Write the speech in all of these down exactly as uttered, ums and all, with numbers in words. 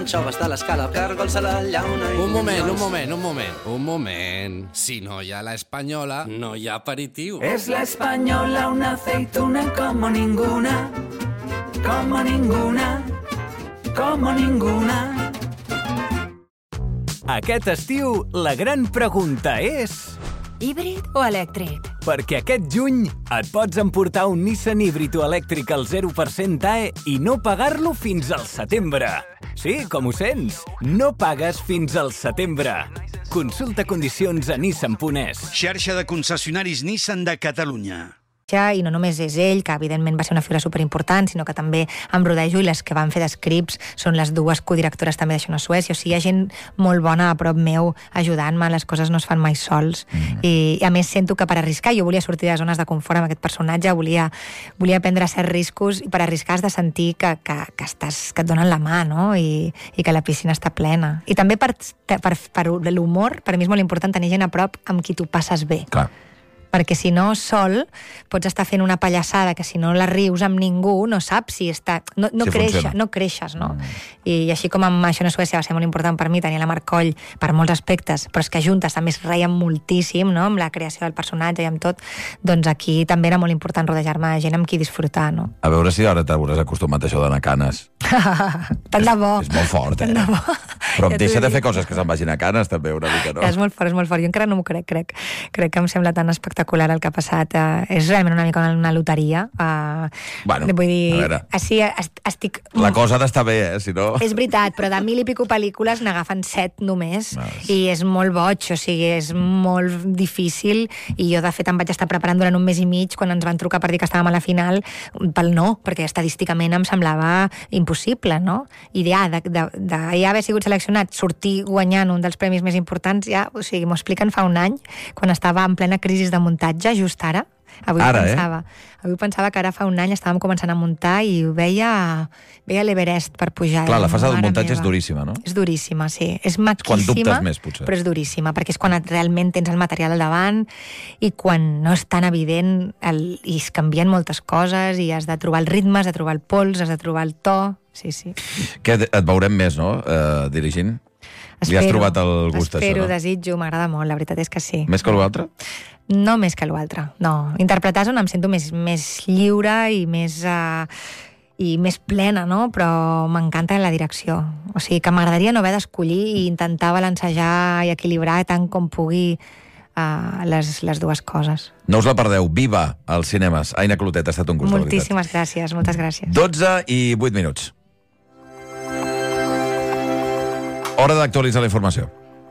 Anxoves de l'escala, càrgols a la llauna... Un moment, un moment, un moment, un moment. Si no hi ha la espanyola, no hi ha aperitiu. Es la española, una aceituna como ninguna, como ninguna, como ninguna. Aquest estiu, la gran pregunta és... Híbrid o elèctric? Perquè aquest juny et pots emportar un Nissan híbrid o elèctric al zero per cent A E i no pagar-lo fins al setembre. Sí, com ho sents? No pagues fins al setembre. Consulta condicions a nissan punt es. Xarxa de concessionaris Nissan de Catalunya. I no només és ell, que evidentment va ser una figura superimportant, sinó que també em rodejo i les que van fer d'Scripps són les dues codirectores també d'Això no és Suècia. O sigui, hi ha gent molt bona a prop meu ajudant-me, les coses no es fan mai sols. Mm. I, I a més sento que per arriscar, jo volia sortir de les zones de confort amb aquest personatge, volia, volia prendre certs riscos, i per arriscar has de sentir que, que, que, estàs, que et donen la mà, no? I, i que la piscina està plena. I també per, per, per l'humor, per mi és molt important tenir gent a prop amb qui tu passes bé. Clar. Perquè si no, sol, pots estar fent una pallassada que si no la rius amb ningú, no saps si està... No, no, si creixa, no creixes, no? Mm. I, I així com amb Això no és Suècia va ser molt important per mi, tenir la Mar Coll per molts aspectes, però és que juntes també es reien moltíssim, no?, amb la creació del personatge i amb tot, doncs aquí també era molt important rodejar-me de gent amb qui disfrutar, no? A veure si ara t'hauràs acostumat a això d'anar a Canes. Tant de bo. És, és molt fort, eh? Tant de bo. Però em Ja deixa de fer coses que se'n vagin a Canes, també, una mica, no? Ja, és molt fort, és molt fort. Jo encara no m'ho crec, crec. Crec que em sembla tan espectacular el que ha passat. Uh, és realment una mica una loteria. Uh, bueno, vull dir, a veure. Així estic... La cosa ha d'estar bé, eh? Si no... És veritat, però de mil i pico pel·lícules n'agafen set només, no, és... i és molt boig, o sigui, és molt difícil, i jo, de fet, em vaig estar preparant durant un mes i mig quan ens van trucar per dir que estàvem a la final, pel no, perquè estadísticament em semblava impossible, no? I ja, de, de, de ja haver sigut seleccionat, sortir guanyant un dels premis més importants, ja, o sigui, m'ho expliquen fa un any, quan estava en plena crisi de muntatge, just ara. Avui ara, pensava, eh? Avui pensava que ara fa un any estàvem començant a muntar i veia, veia l'Everest per pujar. Clar, la fase del muntatge meva. És duríssima, no? És duríssima, sí. És maquíssima, quan dubtes més, potser. Però és duríssima, perquè és quan et, realment tens el material al davant i quan no és tan evident el, i es canvien moltes coses i has de trobar el ritme, has de trobar el pols, has de trobar el to. Sí, sí. Que et veurem més, no?, uh, dirigint? Li has trobat el gust, espero, això, no? desitjo, m'agrada molt, la veritat és que sí. Més que l'altre? No més que l'altre, no. Interpretar és on em sento més, més lliure i més, uh, i més plena, no? Però m'encanta la direcció. O sigui, que m'agradaria no haver d'escollir i intentar balancejar i equilibrar tant com pugui uh, les, les dues coses. No us la perdeu, viva als cinemes. Aina Clotet, ha estat un gust, moltíssimes gràcies, moltes gràcies. dotze i vuit minuts. Hora d'actualitzar la informació.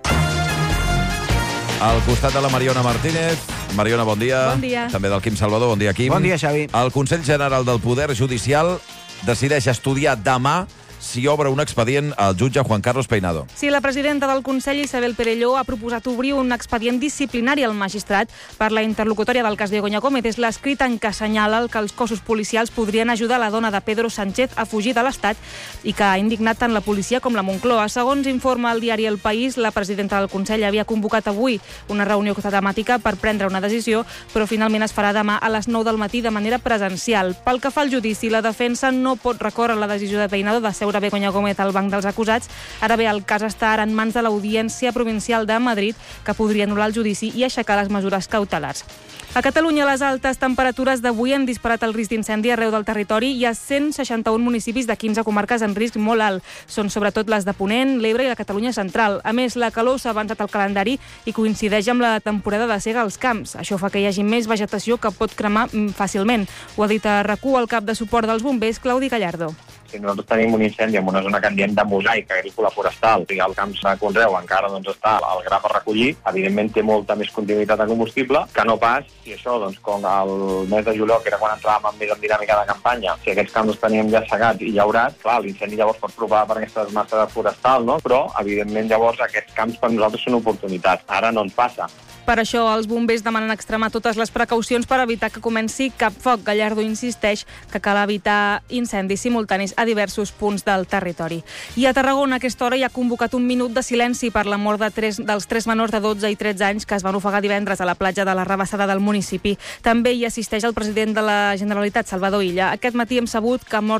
Al costat de la Mariona Martínez. Mariona, bon dia. Bon dia. També del Quim Salvador. Bon dia, Quim. Bon dia, Xavi. El Consell General del Poder Judicial decideix estudiar demà si obre un expedient al jutge Juan Carlos Peinado. Sí, la presidenta del Consell, Isabel Perelló, ha proposat obrir un expedient disciplinari al magistrat per la interlocutòria del cas de Begoña Gómez. És l'escrit en què assenyala que els cossos policials podrien ajudar la dona de Pedro Sánchez a fugir de l'Estat i que ha indignat tant la policia com la Moncloa. Segons informa el diari El País, la presidenta del Consell havia convocat avui una reunió temàtica per prendre una decisió, però finalment es farà demà a les nou del matí de manera presencial. Pel que fa al judici, la defensa no pot recórrer la decisió de Peinado de seure Begoña Gómez al banc dels acusats. Ara bé, el cas està ara en mans de l'Audiència Provincial de Madrid, que podria anul·lar el judici i aixecar les mesures cautelars. A Catalunya, les altes temperatures d'avui han disparat el risc d'incendi arreu del territori. Hi ha cent seixanta-un municipis de quinze comarques en risc molt alt. Són sobretot les de Ponent, l'Ebre i la Catalunya central. A més, la calor s'ha avançat al calendari i coincideix amb la temporada de sega als camps. Això fa que hi hagi més vegetació que pot cremar fàcilment. Ho ha dit a RAC u el cap de suport dels bombers, Claudi Gallardo. Si nosaltres tenim un incendi en una zona que en diem de mosaic agrícola forestal, i el camp de conreu encara doncs, està al gra per recollir, evidentment té molta més continuïtat de combustible, que no pas si això, doncs, com el mes de juliol, que era quan entràvem més en dinàmica de campanya, si aquests camps els teníem ja segats i llaurats, clar, l'incendi llavors pot provar per aquestes masses forestal, no? Però, evidentment, llavors aquests camps per nosaltres són oportunitats. Ara no ens passa. Per això, els bombers demanen extremar totes les precaucions per evitar que comenci cap foc. Gallardo insisteix que cal evitar incendis simultanis a diversos punts del territori. I a Tarragona, a aquesta hora, hi ha convocat un minut de silenci per la mort de tres, dels tres menors de dotze i tretze anys que es van ofegar divendres a la platja de la Rabassada del municipi. També hi assisteix el president de la Generalitat, Salvador Illa. Aquest matí hem sabut que ha mort